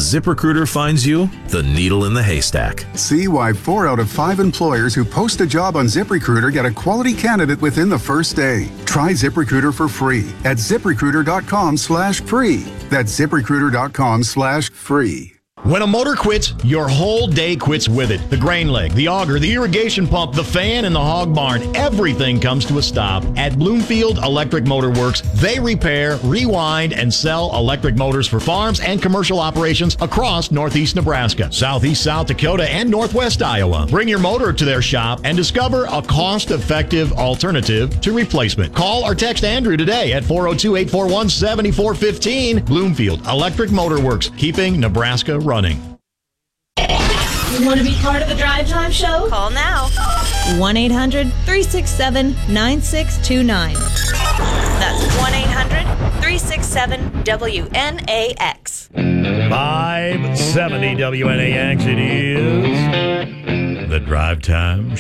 ZipRecruiter finds you the needle in the haystack. See why 4 out of 5 employers who post a job on ZipRecruiter get a quality candidate within the first day. Try ZipRecruiter for free at ZipRecruiter.com/free. That's ZipRecruiter.com/free. When a motor quits, your whole day quits with it. The grain leg, the auger, the irrigation pump, the fan, and the hog barn. Everything comes to a stop. At Bloomfield Electric Motor Works, they repair, rewind, and sell electric motors for farms and commercial operations across northeast Nebraska, southeast South Dakota, and northwest Iowa. Bring your motor to their shop and discover a cost-effective alternative to replacement. Call or text Andrew today at 402-841-7415. Bloomfield Electric Motor Works, keeping Nebraska running. You want to be part of the Drive Time Show? Call now. 1-800-367-9629. That's 1-800-367-WNAX. 570 WNAX. It is the Drive Time